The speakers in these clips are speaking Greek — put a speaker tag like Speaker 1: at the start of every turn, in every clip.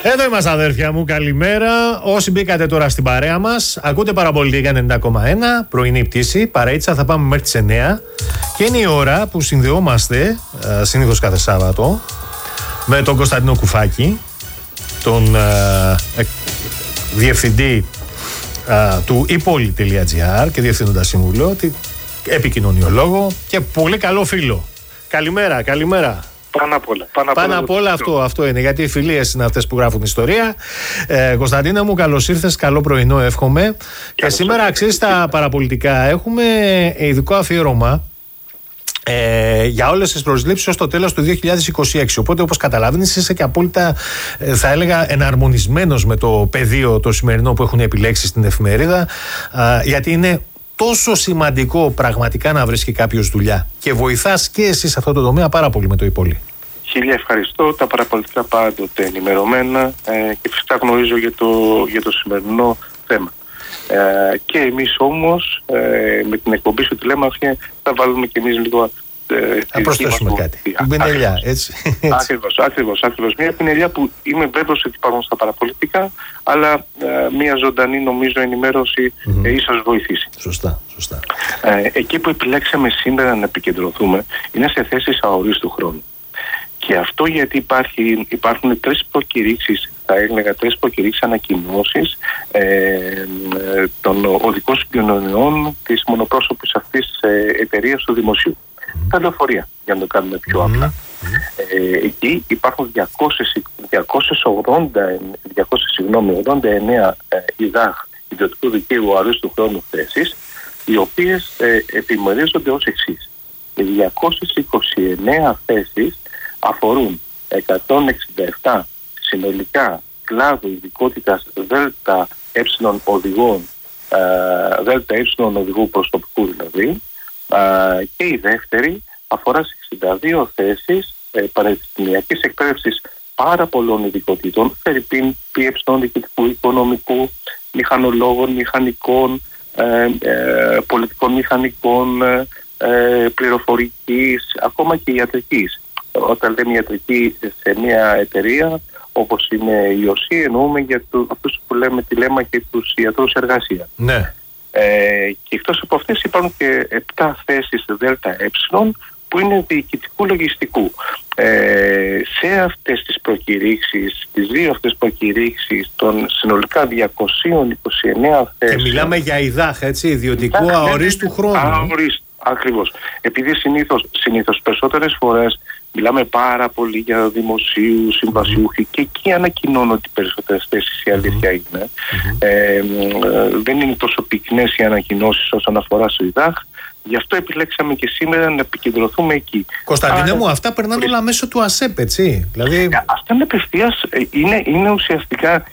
Speaker 1: Εδώ είμαστε, αδέρφια μου, καλημέρα. Όσοι μπήκατε τώρα στην παρέα μας, ακούτε Παραπολιτικά 90,1, πρωινή πτήση, παραίτσα, θα πάμε μέχρι τις 9. Και είναι η ώρα που συνδεόμαστε, συνήθως κάθε Σάββατο, με τον Κωνσταντίνο Κουφάκη, τον διευθυντή του ePoli.gr και διευθύνοντα σύμβουλο, επικοινωνιολόγο και πολύ καλό φίλο. Καλημέρα, καλημέρα. Πάνω απ' όλα αυτό είναι, γιατί οι φιλίες είναι αυτές που γράφουν ιστορία. Κωνσταντίνα μου, καλώς ήρθες, καλό πρωινό εύχομαι. Και σήμερα, αξίζει τα παραπολιτικά, έχουμε ειδικό αφιέρωμα για όλες τις προσλήψεις ως το τέλος του 2026. Οπότε, όπως καταλαβαίνεις, είσαι και απόλυτα, θα έλεγα, εναρμονισμένος με το πεδίο το σημερινό που έχουν επιλέξει στην εφημερίδα, γιατί είναι τόσο σημαντικό πραγματικά να βρίσκει κάποιος δουλειά και βοηθάς και εσύ σε αυτό το τομέα πάρα πολύ με το ePoli.
Speaker 2: Χίλια ευχαριστώ. Τα παραπολιτικά πάντοτε ενημερωμένα και φυσικά γνωρίζω για το σημερινό θέμα. Και εμείς όμως με την εκπομπή σου Τηλέμαχε θα βάλουμε και εμείς λίγο
Speaker 1: θα προσθέσουμε κάτι. Την πινελιά, έτσι.
Speaker 2: Ακριβώς. Μια πινελιά που είμαι βέβαιος ότι υπάρχουν στα παραπολιτικά, αλλά μια ζωντανή, νομίζω, ενημέρωση ίσως βοηθήσει.
Speaker 1: Σωστά.
Speaker 2: Εκεί που επιλέξαμε σήμερα να επικεντρωθούμε είναι σε θέσεις αορίστου χρόνου. Και αυτό γιατί υπάρχουν τρεις προκηρύξεις, θα έλεγα τρεις προκηρύξεις ανακοινώσεις των οδικών συγκοινωνιών της μονοπρόσωπης αυτής της εταιρείας του δημοσίου. Τα λεωφορεία, για να το κάνουμε πιο απλά. Εκεί υπάρχουν 289 ΙΔΑΧ, ιδιωτικού δικαίου αορίστου χρόνου θέσεις, οι οποίες επιμερίζονται ως εξής. Οι 229 θέσεις αφορούν 167 συνολικά κλάδου ειδικότητας ΔΕΛΤΑ οδηγού προσωπικού δηλαδή, και η δεύτερη αφορά σε 62 θέσεις πανεπιστημιακής εκπαίδευσης πάρα πολλών ειδικοτήτων, φερειπίν, διοικητικού, οικονομικού, μηχανολόγων, μηχανικών, πολιτικών μηχανικών, πληροφορικής, ακόμα και ιατρικής. Όταν λέμε ιατρική σε μια εταιρεία όπως είναι η ΟΣΥ, εννοούμε για αυτούς που λέμε και τους ιατρούς εργασία.
Speaker 1: Ναι.
Speaker 2: Και εκτός από αυτές υπάρχουν και 7 θέσεις ΔΕΛΤΑ που είναι διοικητικού λογιστικού. Σε αυτές τις προκηρύξεις, τις δύο αυτές προκηρύξεις των συνολικά 229 θέσεων. Και
Speaker 1: μιλάμε για ΙΔΑΧ, έτσι, ιδιωτικού αορίστου χρόνου.
Speaker 2: Ακριβώς. Επειδή συνήθως περισσότερες φορές μιλάμε πάρα πολύ για δημοσίου, συμβασιούχοι και εκεί ανακοινώνω ότι περισσότερες θέσεις η αλήθεια είναι. Δεν είναι τόσο πυκνές οι ανακοινώσεις όσον αφορά στο ΙΔΑΧ. Γι' αυτό επιλέξαμε και σήμερα να επικεντρωθούμε εκεί.
Speaker 1: Κωνσταντίνε μου, αυτά περνάνε όλα μέσω του ΑΣΕΠ, έτσι. Δηλαδή...
Speaker 2: Αυτά είναι απευθείας, είναι ουσιαστικά,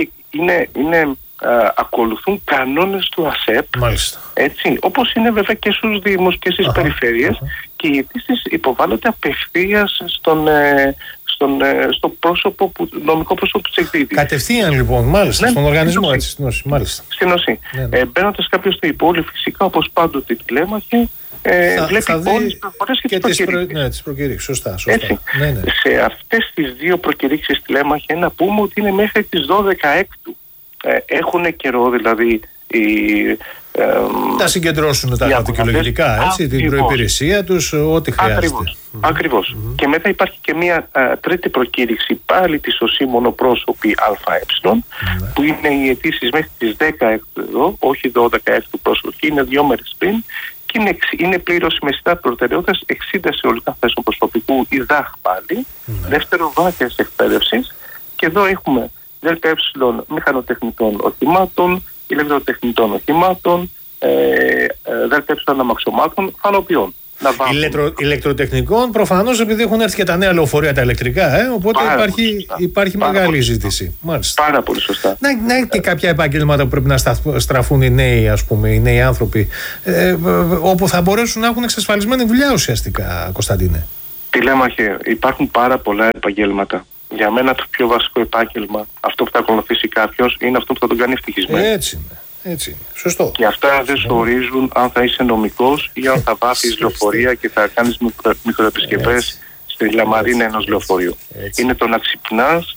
Speaker 2: ακολουθούν κανόνες του ΑΣΕΠ.
Speaker 1: Μάλιστα.
Speaker 2: Έτσι, όπως είναι βέβαια και στους Δήμους και στις περιφέρειες, και οι αιτήσεις υποβάλλονται απευθείας στο πρόσωπο νομικό πρόσωπο της εκδίδης.
Speaker 1: Κατευθείαν λοιπόν, μάλιστα, στον οργανισμό, έτσι,
Speaker 2: στην ΟΣΥ. Μπαίνοντας κάποιος στο ePoli, φυσικά, όπως πάντοτε Τηλέμαχε, βλέπει όλες τις προφορές και
Speaker 1: τις προκηρύξεις. Σωστά.
Speaker 2: Ναι. Σε αυτές τις δύο προκηρύξεις Τηλέμαχε να πούμε ότι είναι μέχρι τις 12 έκτου. Έχουν καιρό δηλαδή
Speaker 1: να συγκεντρώσουν τα δικαιολογητικά, έτσι, την προϋπηρεσία τους, ό,τι χρειάζεται.
Speaker 2: Ακριβώς. Και μετά υπάρχει και μια τρίτη προκήρυξη πάλι της ΟΣΥ μονοπρόσωπη ΑΕ, που είναι οι αιτήσεις μέχρι τις 10 έκτου, όχι 12 έκτου πρόσωπη, είναι 2 μέρες πριν, και είναι πλήρωση με σειρά προτεραιότητας 60 συνολικά θέσεων προσωπικού ΙΔΑΧ πάλι, δεύτερο βάθιας εκπαίδευσης, και εδώ έχουμε ΔΕΛΤΑ μηχανοτεχνητών οχημάτων, ηλεκτροτεχνητών οχημάτων, ΔΕΛΤΑ αμαξωμάτων, φανοποιών.
Speaker 1: Ηλεκτροτεχνικών, προφανώς, επειδή έχουν έρθει και τα νέα λεωφορεία τα ηλεκτρικά, οπότε υπάρχει μεγάλη ζήτηση. Μάλιστα.
Speaker 2: Πάρα πολύ σωστά.
Speaker 1: Να έχει και κάποια επαγγέλματα που πρέπει να στραφούν οι νέοι, ας πούμε, οι νέοι άνθρωποι, όπου θα μπορέσουν να έχουν εξασφαλισμένη δουλειά ουσιαστικά, Κωνσταντίνε.
Speaker 2: Τηλέμαχε, υπάρχουν πάρα πολλά επαγγέλματα. Για μένα το πιο βασικό επάγγελμα, αυτό που θα ακολουθήσει κάποιος, είναι αυτό που θα τον κάνει ευτυχισμένο.
Speaker 1: Έτσι είναι. Σωστό.
Speaker 2: Και αυτά δεν σου ορίζουν αν θα είσαι νομικός ή αν θα βάφεις λεωφορεία και θα κάνεις μικροεπισκευές στη λαμαρίνα ενός λεωφορείου. Είναι το να ξυπνάς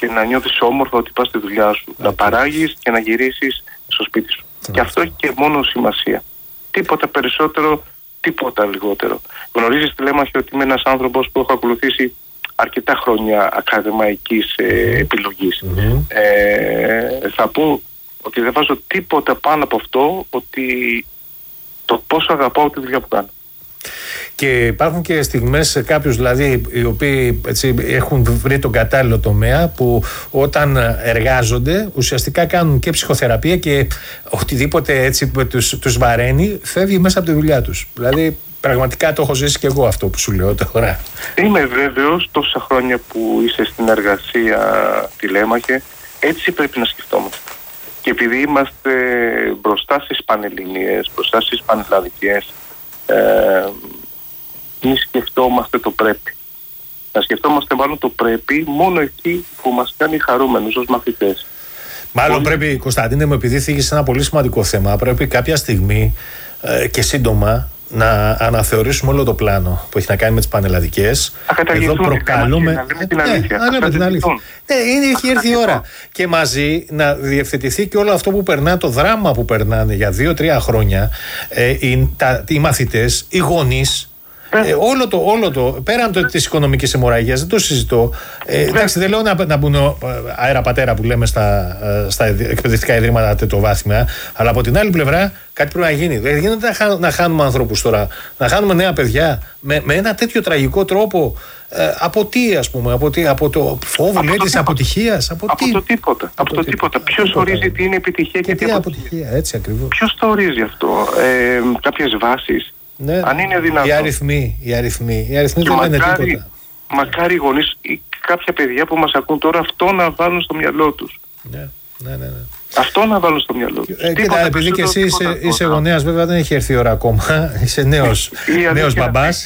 Speaker 2: και να νιώθεις όμορφα ότι πας στη δουλειά σου. Να παράγεις και να γυρίσεις στο σπίτι σου. Και αυτό έχει και μόνο σημασία. Τίποτα περισσότερο, τίποτα λιγότερο. Γνωρίζεις, Τηλέμαχε, ότι είμαι ένας άνθρωπος που έχω ακολουθήσει αρκετά χρόνια ακαδημαϊκής επιλογής. Θα πω ότι δεν βάζω τίποτα πάνω από αυτό, ότι το πόσο αγαπάω τη δουλειά που κάνω.
Speaker 1: Και υπάρχουν και στιγμές κάποιους δηλαδή οι οποίοι έτσι, έχουν βρει τον κατάλληλο τομέα που όταν εργάζονται ουσιαστικά κάνουν και ψυχοθεραπεία και οτιδήποτε έτσι τους βαραίνει φεύγει μέσα από τη δουλειά τους. Δηλαδή πραγματικά το έχω ζήσει και εγώ αυτό που σου λέω τώρα.
Speaker 2: Είμαι βέβαιος τόσα χρόνια που είσαι στην εργασία, Τηλέμαχε, έτσι πρέπει να σκεφτόμαστε. Και επειδή είμαστε μπροστά στις πανελληνίες, μπροστά στις πανελλαδικές, μη σκεφτόμαστε το πρέπει. Να σκεφτόμαστε μάλλον το πρέπει μόνο εκεί που μας κάνει χαρούμενους ως μαθητές.
Speaker 1: Μάλλον πρέπει, Κωνσταντίνε μου, επειδή θίγεις ένα πολύ σημαντικό θέμα, πρέπει κάποια στιγμή και σύντομα να αναθεωρήσουμε όλο το πλάνο που έχει να κάνει με τις πανελλαδικές.
Speaker 2: Εδώ προκαλούμε. Να λέμε την αλήθεια.
Speaker 1: Έχει έρθει η ώρα. Και μαζί να διευθετηθεί και όλο αυτό που περνά, το δράμα που περνάνε για 2-3 χρόνια οι μαθητές, οι γονείς. Όλο το πέραν της οικονομικής αιμορραγίας, δεν το συζητώ. Εντάξει, δεν λέω να μπουν αέρα πατέρα που λέμε στα εκπαιδευτικά ιδρύματα τριτοβάθμια, αλλά από την άλλη πλευρά κάτι πρέπει να γίνει. Δεν γίνεται να χάνουμε ανθρώπους τώρα, να χάνουμε νέα παιδιά με ένα τέτοιο τραγικό τρόπο. Από τι, ας πούμε, από το φόβο, λέει, της αποτυχίας. Από
Speaker 2: το τίποτα. Ποιος ορίζει τι είναι επιτυχία και τι αποτυχία.
Speaker 1: Έτσι ακριβώς.
Speaker 2: Ποιος το ορίζει αυτό? Κάποιες βάσεις.
Speaker 1: Ναι, αν είναι δυνατόν. Οι αριθμοί δεν λένε τίποτα.
Speaker 2: Μακάρι οι γονείς ή κάποια παιδιά που μας ακούν τώρα αυτό να βάλουν στο μιαλό τους.
Speaker 1: Ναι.
Speaker 2: Αυτό να βάλουν στο μυαλό τους.
Speaker 1: Κοίτα, επειδή και εσύ είσαι γονέας, βέβαια δεν έχει έρθει η ώρα ακόμα. Είσαι νέος μπαμπάς.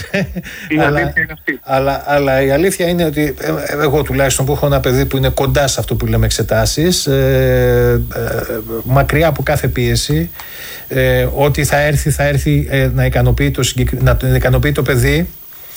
Speaker 1: Αλλά η αλήθεια είναι ότι εγώ τουλάχιστον που έχω ένα παιδί που είναι κοντά σε αυτό που λέμε εξετάσεις, μακριά από κάθε πίεση, ότι θα έρθει να ικανοποιεί το παιδί.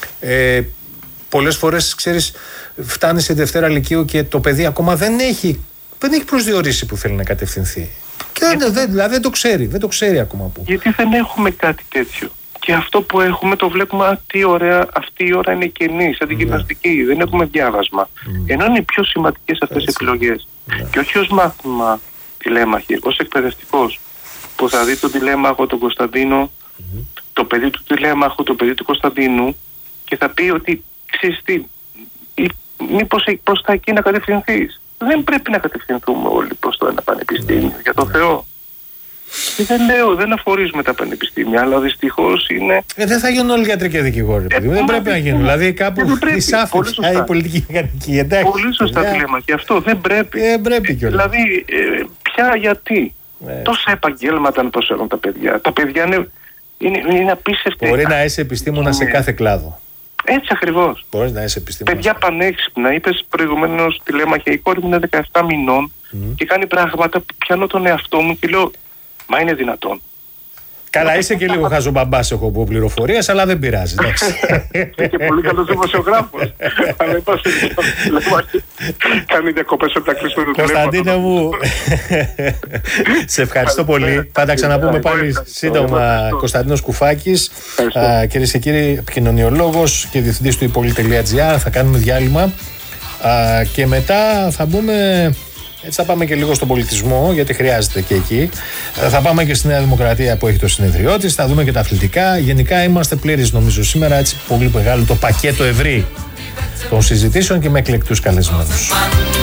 Speaker 1: Πολλές φορές, ξέρεις, φτάνει σε Δευτέρα Λυκείου και το παιδί ακόμα δεν έχει προσδιορίσει που θέλει να κατευθυνθεί. Και δηλαδή δεν το ξέρει ακόμα που.
Speaker 2: Γιατί δεν έχουμε κάτι τέτοιο. Και αυτό που έχουμε το βλέπουμε, τι ωραία, αυτή η ώρα είναι κενή, σαν την γυμναστική. Δεν έχουμε διάβασμα. Ενώ είναι οι πιο σημαντικές αυτές οι επιλογές. Και όχι ως μάθημα Τηλέμαχε, ως εκπαιδευτικός, που θα δει τον Τηλέμαχο, τον Κωνσταντίνο, το παιδί του Τηλέμαχου, το παιδί του Κωνσταντίνου, και θα πει ότι ξέρεις τι, μήπως προς τα εκεί να κατευθυνθείς. Δεν πρέπει να κατευθυνθούμε όλοι προς το ένα πανεπιστήμιο, για τον Θεό. Και δεν αφορίζουμε τα πανεπιστήμια, αλλά δυστυχώς είναι.
Speaker 1: Δεν θα γίνουν όλοι γιατροί και δικηγόροι. Δεν πρέπει να γίνουν. Δηλαδή κάπου εισάφηξε η πολιτική μηχανική.
Speaker 2: Πολύ σωστά Τηλέμαχε, αυτό δεν πρέπει.
Speaker 1: Δεν πρέπει κιόλας.
Speaker 2: Δηλαδή, πια γιατί. Τόσα επαγγέλματα να προσφέρουν τα παιδιά. Τα παιδιά είναι απίστευτα.
Speaker 1: Μπορεί να είσαι επιστήμονα σε κάθε κλάδο.
Speaker 2: Έτσι ακριβώς.
Speaker 1: Μπορείς να είσαι επιστήμονας.
Speaker 2: Παιδιά πανέξυπνα. Είπες προηγουμένως, Τηλέμαχε, η κόρη μου είναι 17 μηνών και κάνει πράγματα που πιάνω τον εαυτό μου και λέω, μα είναι δυνατόν?
Speaker 1: Καλά, είσαι και λίγο χαζομπαμπάς, έχω πω πληροφορίες, αλλά δεν πειράζει.
Speaker 2: Και πολύ καλός δημοσιογράφος. Αλλά είπαστε, κάνει διακοπές από τα κλειστά του τηλέφωνα.
Speaker 1: Κωνσταντίνε μου, σε ευχαριστώ πολύ. Θα τα ξαναπούμε πάλι σύντομα. Κωνσταντίνος Κουφάκης, κυρίες και κύριοι, επικοινωνιολόγος και διευθυντής του iPoli.gr. Θα κάνουμε διάλειμμα και μετά θα μπούμε. Έτσι θα πάμε και λίγο στον πολιτισμό, γιατί χρειάζεται και εκεί. Θα πάμε και στη Νέα Δημοκρατία που έχει το συνεδριό της. Θα δούμε και τα αθλητικά. Γενικά είμαστε πλήρεις νομίζω σήμερα. Έτσι πολύ μεγάλο το πακέτο ευρύ των συζητήσεων και με εκλεκτούς καλεσμένους.